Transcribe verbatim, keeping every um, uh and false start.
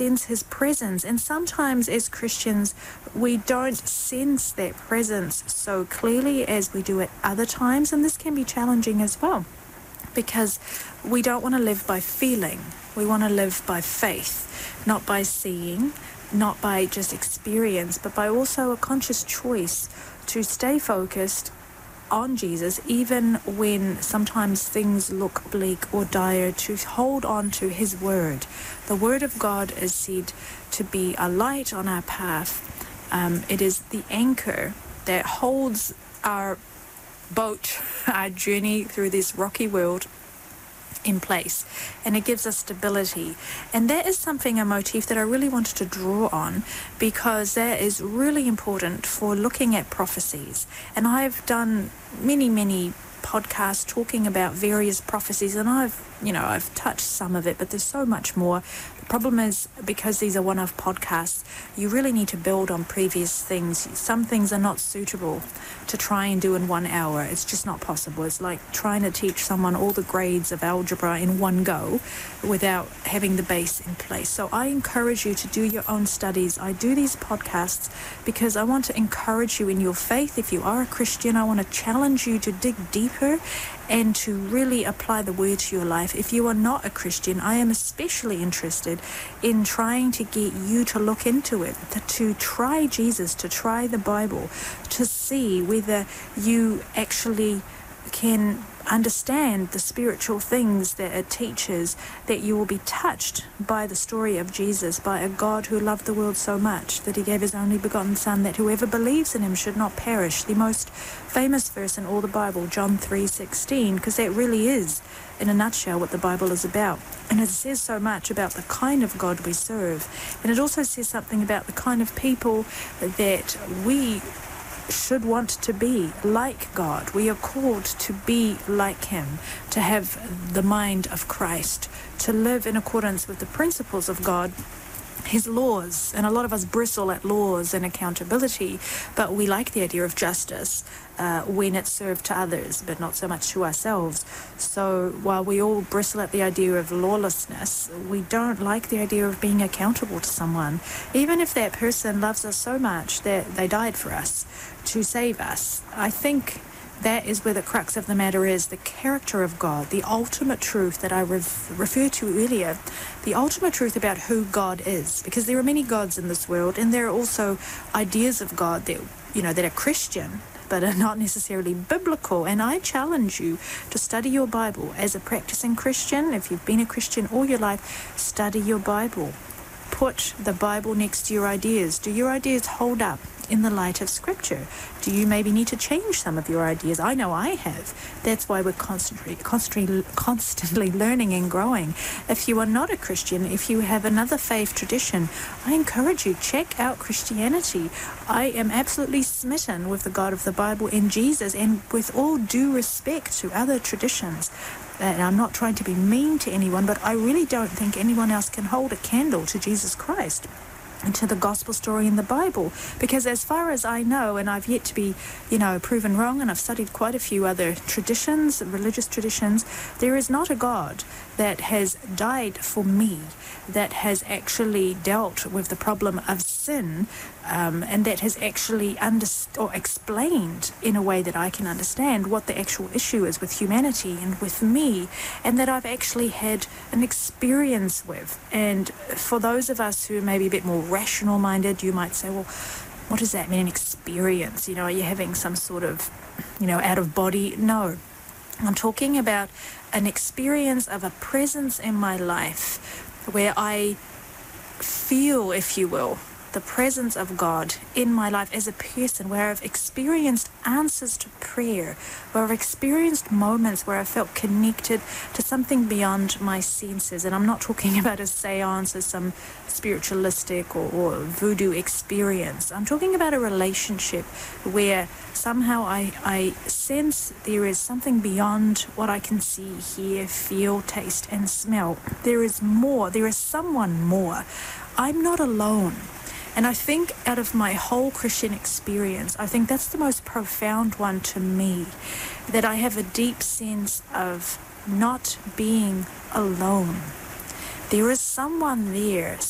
sense his presence. And sometimes as Christians, we don't sense that presence so clearly as we do at other times, and this can be challenging as well, because we don't want to live by feeling. We want to live by faith, not by seeing, not by just experience, but by also a conscious choice to stay focused on Jesus, even when sometimes things look bleak or dire, to hold on to his word. The word of God is said to be a light on our path. Um, it is the anchor that holds our boat, our journey through this rocky world, in place, and it gives us stability. And that is something, a motif that I really wanted to draw on, because that is really important for looking at prophecies. And I've done many many podcasts talking about various prophecies, and I've you know I've touched some of it, but there's so much more. The problem is, because these are one-off podcasts, you really need to build on previous things. Some things are not suitable to try and do in one hour. It's just not possible. It's like trying to teach someone all the grades of algebra in one go without having the base in place. So I encourage you to do your own studies. I do these podcasts because I want to encourage you in your faith. If you are a Christian, I want to challenge you to dig deeper and to really apply the word to your life. If you are not a Christian, I am especially interested in trying to get you to look into it, to, to try Jesus, to try the Bible, to see whether you actually can understand the spiritual things that it teaches, that you will be touched by the story of Jesus, by a God who loved the world so much that he gave his only begotten Son, that whoever believes in him should not perish. The most famous verse in all the Bible, John three sixteen, because that really is, in a nutshell, what the Bible is about. And it says so much about the kind of God we serve. And it also says something about the kind of people that we should want to be like God. We are called to be like him, to have the mind of Christ, to live in accordance with the principles of God, his laws. And a lot of us bristle at laws and accountability, but we like the idea of justice uh, when it's served to others, but not so much to ourselves. So while we all bristle at the idea of lawlessness, we don't like the idea of being accountable to someone, even if that person loves us so much that they died for us to save us. I think that is where the crux of the matter is, the character of God, the ultimate truth that I re- referred to earlier, the ultimate truth about who God is. Because there are many gods in this world, and there are also ideas of God that, you know, that are Christian, but are not necessarily biblical. And I challenge you to study your Bible. As a practicing Christian, if you've been a Christian all your life, study your Bible. Put the Bible next to your ideas. Do your ideas hold up in the light of Scripture? Do you maybe need to change some of your ideas? I know I have. That's why we're constantly, constantly, constantly learning and growing. If you are not a Christian, if you have another faith tradition, I encourage you, check out Christianity. I am absolutely smitten with the God of the Bible in Jesus, and with all due respect to other traditions. And I'm not trying to be mean to anyone, but I really don't think anyone else can hold a candle to Jesus Christ and to the gospel story in the Bible. Because as far as I know, and I've yet to be, you know, proven wrong, and I've studied quite a few other traditions, religious traditions, there is not a God that has died for me, that has actually dealt with the problem of sin, um, and that has actually underst- or explained in a way that I can understand what the actual issue is with humanity and with me, and that I've actually had an experience with. And for those of us who are maybe a bit more rational minded, you might say, well, what does that mean, an experience? You know, are you having some sort of, you know, out of body? No. I'm talking about an experience of a presence in my life where I feel, if you will, the presence of God in my life as a person, where I've experienced answers to prayer, where I've experienced moments where I felt connected to something beyond my senses. And I'm not talking about a seance or some spiritualistic or, or voodoo experience. I'm talking about a relationship where somehow I, I sense there is something beyond what I can see, hear, feel, taste, and smell. There is more. There is someone more. I'm not alone. And I think out of my whole Christian experience, I think that's the most profound one to me, that I have a deep sense of not being alone. There is someone there,